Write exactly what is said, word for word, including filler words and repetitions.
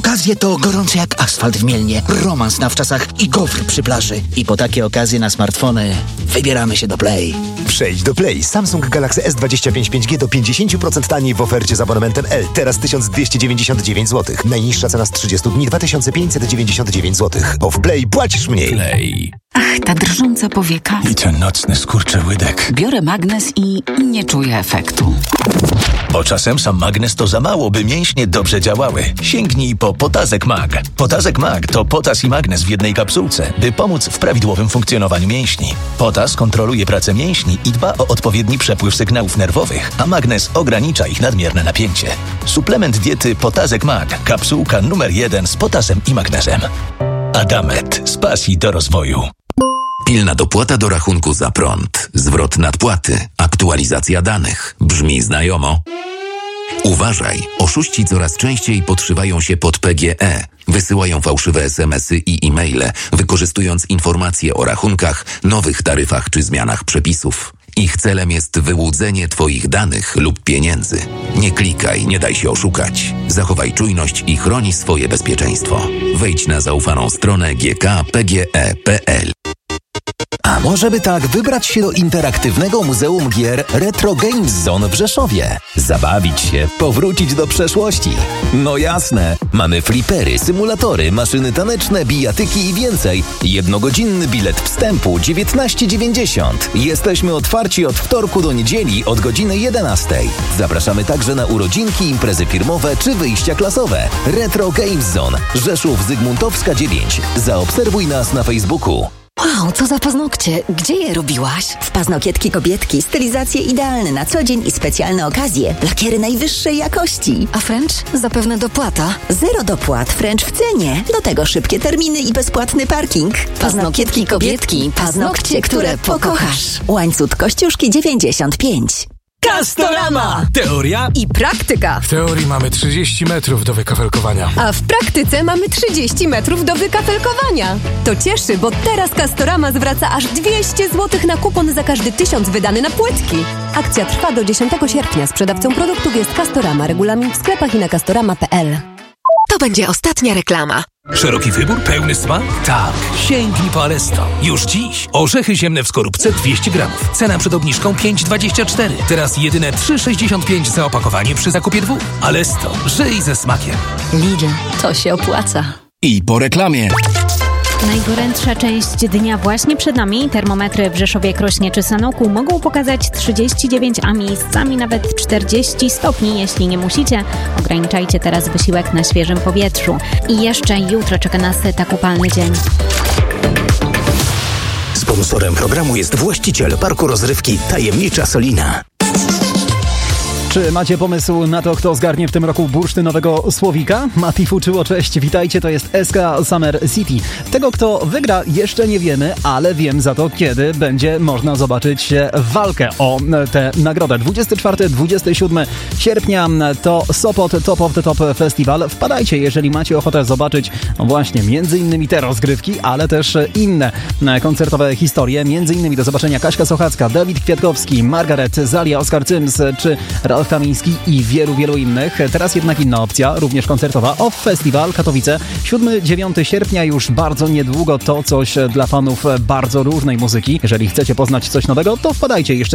Okazje to gorące jak asfalt w Mielnie, romans na wczasach i gofr przy plaży. I po takie okazje na smartfony wybieramy się do Play. Przejdź do Play. Samsung Galaxy S dwadzieścia pięć pięć G do pięćdziesiąt procent taniej w ofercie z abonamentem L. Teraz tysiąc dwieście dziewięćdziesiąt dziewięć złotych. Najniższa cena z trzydziestu dni dwa tysiące pięćset dziewięćdziesiąt dziewięć złotych. Bo w Play płacisz mniej. Play. Ach, ta drżąca powieka. I ten nocny skurczyłydek. Biorę magnes i nie czuję efektu. Bo czasem sam magnes to za mało, by mięśnie dobrze działały. Sięgnij po Potazek Mag. Potazek Mag to potas i magnes w jednej kapsułce, by pomóc w prawidłowym funkcjonowaniu mięśni. Potas kontroluje pracę mięśni i dba o odpowiedni przepływ sygnałów nerwowych, a magnes ogranicza ich nadmierne napięcie. Suplement diety Potazek Mag. Kapsułka numer jeden z potasem i magnezem. Adamet. Z pasji do rozwoju. Pilna dopłata do rachunku za prąd, zwrot nadpłaty, aktualizacja danych. Brzmi znajomo? Uważaj, oszuści coraz częściej podszywają się pod P G E. Wysyłają fałszywe es em esy i e-maile, wykorzystując informacje o rachunkach, nowych taryfach czy zmianach przepisów. Ich celem jest wyłudzenie Twoich danych lub pieniędzy. Nie klikaj, nie daj się oszukać. Zachowaj czujność i chroni swoje bezpieczeństwo. Wejdź na zaufaną stronę g k p g e kropka p l. A może by tak wybrać się do interaktywnego Muzeum Gier Retro Games Zone w Rzeszowie? Zabawić się, powrócić do przeszłości. No jasne, mamy flipery, symulatory, maszyny taneczne, bijatyki i więcej. Jednogodzinny bilet wstępu dziewiętnaście dziewięćdziesiąt. Jesteśmy otwarci od wtorku do niedzieli od godziny jedenastej. Zapraszamy także na urodzinki, imprezy firmowe czy wyjścia klasowe. Retro Games Zone, Rzeszów, Zygmuntowska dziewięć. Zaobserwuj nas na Facebooku. Wow, co za paznokcie. Gdzie je robiłaś? W Paznokietki Kobietki. Stylizacje idealne na co dzień i specjalne okazje. Lakiery najwyższej jakości. A French? Zapewne dopłata. Zero dopłat, French w cenie. Do tego szybkie terminy i bezpłatny parking. Paznokietki Kobietki. Paznokcie, które pokochasz. Łańcut Kościuszki dziewięćdziesiąt pięć. Castorama! Teoria i praktyka. W teorii mamy trzydzieści metrów do wykafelkowania. A w praktyce mamy trzydzieści metrów do wykafelkowania. To cieszy, bo teraz Castorama zwraca aż dwieście złotych na kupon za każdy tysiąc wydany na płytki. Akcja trwa do dziesiątego sierpnia. Sprzedawcą produktów jest Castorama. Regulamin w sklepach i na castorama kropka p l. To będzie ostatnia reklama. Szeroki wybór, pełny smak? Tak. Sięgnij po Alesto. Już dziś. Orzechy ziemne w skorupce dwieście gramów. Cena przed obniżką pięć dwadzieścia cztery. Teraz jedyne trzy sześćdziesiąt pięć za opakowanie przy zakupie dwóch. Alesto. Żyj ze smakiem. Lidl. To się opłaca. I po reklamie. Najgorętsza część dnia właśnie przed nami. Termometry w Rzeszowie, Krośnie czy Sanoku mogą pokazać trzydzieści dziewięć, a miejscami nawet czterdzieści stopni. Jeśli nie musicie, ograniczajcie teraz wysiłek na świeżym powietrzu. I jeszcze jutro czeka nas tak upalny dzień. Sponsorem programu jest właściciel parku rozrywki Tajemnicza Solina. Czy macie pomysł na to, kto zgarnie w tym roku bursztynowego słowika? Mati Fuczyło, cześć, witajcie, to jest S K Summer City. Tego, kto wygra, jeszcze nie wiemy, ale wiem za to, kiedy będzie można zobaczyć walkę o tę nagrodę. dwudziestego czwartego do dwudziestego siódmego sierpnia to Sopot Top of the Top Festival. Wpadajcie, jeżeli macie ochotę zobaczyć właśnie między innymi te rozgrywki, ale też inne koncertowe historie. Między innymi do zobaczenia Kaśka Sochacka, Dawid Kwiatkowski, Margaret, Zalia, Oskar Cyms czy Ralf Kamiński i wielu, wielu innych. Teraz jednak inna opcja, również koncertowa. Off Festival Katowice, siódmego do dziewiątego sierpnia, już bardzo niedługo. To coś dla fanów bardzo różnej muzyki. Jeżeli chcecie poznać coś nowego, to wpadajcie jeszcze